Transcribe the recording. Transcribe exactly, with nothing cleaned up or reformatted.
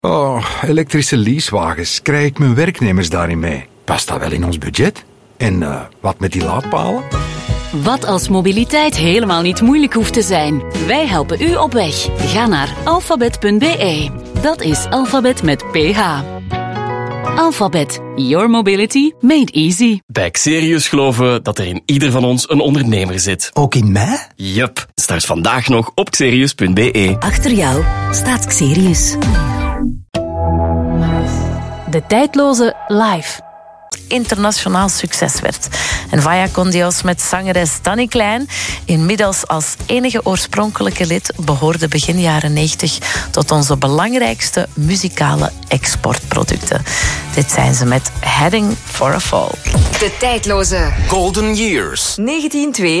Oh, elektrische leasewagens. Krijg ik mijn werknemers daarin mee? Past dat wel in ons budget? En uh, wat met die laadpalen? Wat als mobiliteit helemaal niet moeilijk hoeft te zijn? Wij helpen u op weg. Ga naar alfabet punt b e. Dat is alfabet met ph. Alphabet. Your mobility made easy. Bij Xerius geloven we dat er in ieder van ons een ondernemer zit. Ook in mij? Yup. Start vandaag nog op xerius punt b e. Achter jou staat Xerius. De tijdloze live. Internationaal succes werd. En Vaya con Dios met zangeres Danny Klein, inmiddels als enige oorspronkelijke lid, behoorde begin jaren negentig tot onze belangrijkste muzikale exportproducten. Dit zijn ze met Heading for a Fall. De tijdloze Golden Years. negentien twee